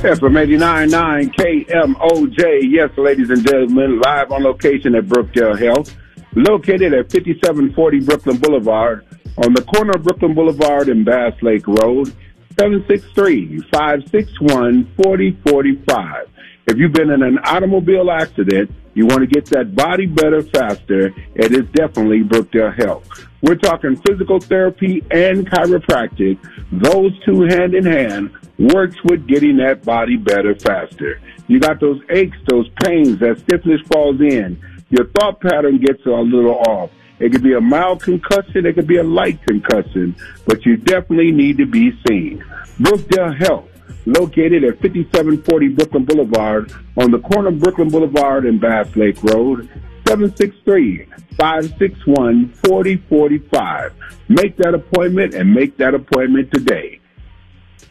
FM 89.9 KMOJ. Yes, ladies and gentlemen, live on location at Brookdale Health, located at 5740 Brooklyn Boulevard, on the corner of Brooklyn Boulevard and Bass Lake Road, 763-561-4045. If you've been in an automobile accident, you want to get that body better faster, it is definitely Brookdale Health. We're talking physical therapy and chiropractic. Those two hand in hand works with getting that body better faster. You got those aches, those pains, that stiffness falls in. Your thought pattern gets a little off. It could be a mild concussion. It could be a light concussion. But you definitely need to be seen. Brookdale Health, located at 5740 Brooklyn Boulevard, on the corner of Brooklyn Boulevard and Bass Lake Road, 763-561-4045. Make that appointment and make that appointment today.